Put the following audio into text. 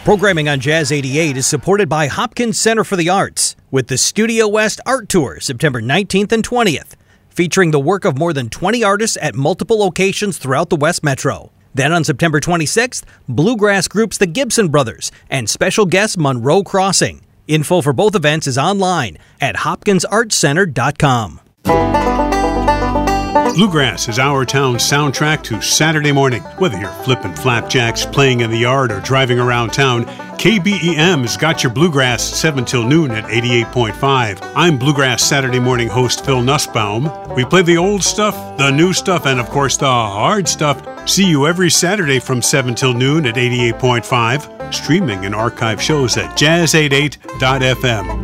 Programming on Jazz 88 is supported by Hopkins Center for the Arts with the Studio West Art Tour September 19th and 20th, featuring the work of more than 20 artists at multiple locations throughout the West Metro. Then on September 26th, bluegrass groups the Gibson Brothers and special guest Monroe Crossing. Info for both events is online at hopkinsartscenter.com. Bluegrass is our town's soundtrack to Saturday morning. Whether you're flipping flapjacks, playing in the yard, or driving around town, KBEM's got your bluegrass 7 till noon at 88.5. I'm Bluegrass Saturday morning host Phil Nussbaum. We play the old stuff, the new stuff, and of course the hard stuff. See you every Saturday from 7 till noon at 88.5. Streaming and archive shows at jazz88.fm.